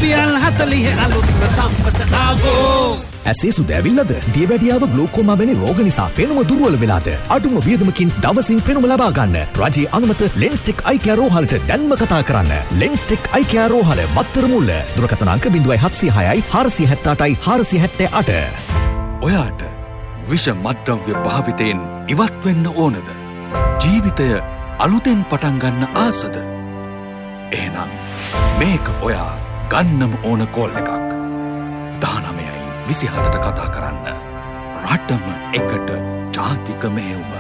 රුපියල් 40 අලුත්ම සම්පත ආවෝ. ඇසේ සුද ඇවිල්ලාද? දියවැඩියාව ග්ලෝකෝමා වැනි රෝග නිසා පෙනුම දුර්වල වෙලාද? අඩුම වියදමකින් දවසින් පෙනුම ලබා ගන්න. රජයේ අනුමත ලෙන්ස්ටෙක් අයි කෙයාර් රෝහලට දැන්ම කතා කරන්න. ලෙන්ස්ටෙක් අයි කෙයාර් රෝහල මත්තර මුල්ල. දුරකථන අංක 0706යි 478යි 478. ඔයාට විෂ මත්ද්‍රව්‍ය භාවිතයෙන් ඉවත් වෙන්න ඕනද? ජීවිතය අලුතෙන් පටන් ගන්න ආසද? එහෙනම් මේක ඔයා ගන්නම ඕන කෝල් එකක්. 19යි 27ට කතා කරන්න. රටම එකට ජාතික මෙහෙයුම.